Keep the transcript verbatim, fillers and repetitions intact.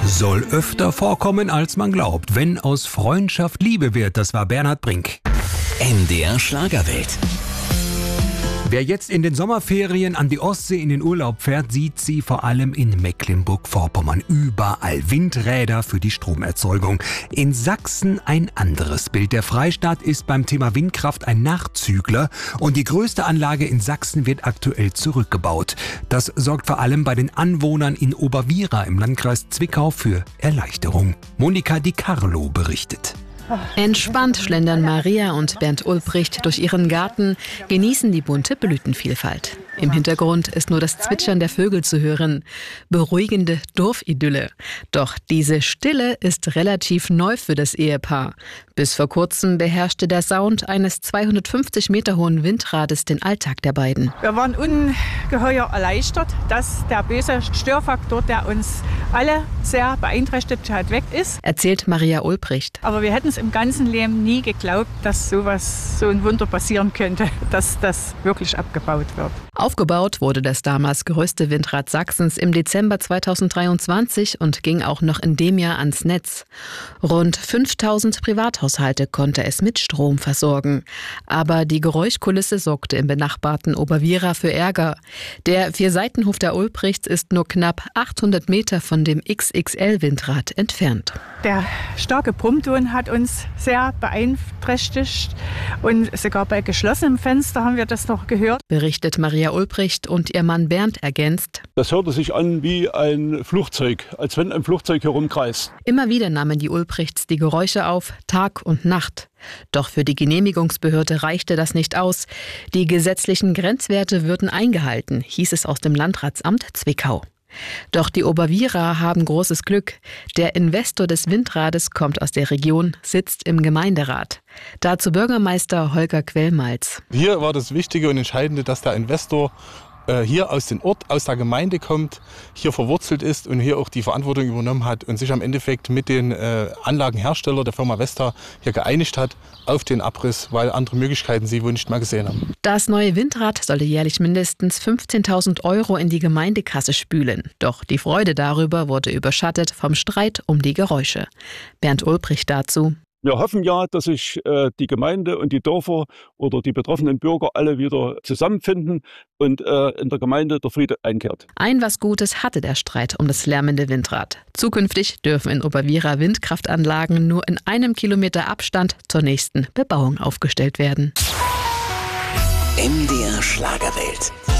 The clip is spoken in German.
Soll öfter vorkommen, als man glaubt. Wenn aus Freundschaft Liebe wird, das war Bernhard Brink. M D R Schlagerwelt. Wer jetzt in den Sommerferien an die Ostsee in den Urlaub fährt, sieht sie vor allem in Mecklenburg-Vorpommern. Überall Windräder für die Stromerzeugung. In Sachsen ein anderes Bild. Der Freistaat ist beim Thema Windkraft ein Nachzügler und die größte Anlage in Sachsen wird aktuell zurückgebaut. Das sorgt vor allem bei den Anwohnern in Oberwiera im Landkreis Zwickau für Erleichterung. Monika Di Carlo berichtet. Entspannt schlendern Maria und Bernd Ulbricht durch ihren Garten, genießen die bunte Blütenvielfalt. Im Hintergrund ist nur das Zwitschern der Vögel zu hören. Beruhigende Dorfidylle. Doch diese Stille ist relativ neu für das Ehepaar. Bis vor kurzem beherrschte der Sound eines zweihundertfünfzig Meter hohen Windrades den Alltag der beiden. Wir waren ungeheuer erleichtert, dass der böse Störfaktor, der uns alle sehr beeinträchtigt hat, weg ist. Erzählt Maria Ulbricht. Aber wir hätten es im ganzen Leben nie geglaubt, dass sowas, so ein Wunder passieren könnte, dass das wirklich abgebaut wird. Aufgebaut wurde das damals größte Windrad Sachsens im Dezember zweitausenddreiundzwanzig und ging auch noch in dem Jahr ans Netz. Rund fünftausend Privathaushalte konnte es mit Strom versorgen. Aber die Geräuschkulisse sorgte im benachbarten Oberwiera für Ärger. Der Vierseitenhof der Ulbrichts ist nur knapp achthundert Meter von dem X X L-Windrad entfernt. Der starke Brummton hat uns sehr beeinträchtigt und sogar bei geschlossenem Fenster haben wir das noch gehört. Berichtet Maria Ulbricht und ihr Mann Bernd ergänzt: Das hörte sich an wie ein Flugzeug, als wenn ein Flugzeug herumkreist. Immer wieder nahmen die Ulbrichts die Geräusche auf, Tag und Nacht. Doch für die Genehmigungsbehörde reichte das nicht aus. Die gesetzlichen Grenzwerte würden eingehalten, hieß es aus dem Landratsamt Zwickau. Doch die Oberwiera haben großes Glück. Der Investor des Windrades kommt aus der Region, sitzt im Gemeinderat. Dazu Bürgermeister Holger Quellmalz. Hier war das Wichtige und Entscheidende, dass der Investor äh, hier aus dem Ort, aus der Gemeinde kommt, hier verwurzelt ist und hier auch die Verantwortung übernommen hat und sich am Endeffekt mit den äh, Anlagenhersteller der Firma Vesta hier geeinigt hat auf den Abriss, weil andere Möglichkeiten sie wohl nicht mehr gesehen haben. Das neue Windrad sollte jährlich mindestens fünfzehntausend Euro in die Gemeindekasse spülen. Doch die Freude darüber wurde überschattet vom Streit um die Geräusche. Bernd Ulbricht dazu: Wir hoffen ja, dass sich äh, die Gemeinde und die Dörfer oder die betroffenen Bürger alle wieder zusammenfinden und äh, in der Gemeinde der Friede einkehrt. Ein was Gutes hatte der Streit um das lärmende Windrad. Zukünftig dürfen in Oberwiera Windkraftanlagen nur in einem Kilometer Abstand zur nächsten Bebauung aufgestellt werden. M D R Schlagerwelt.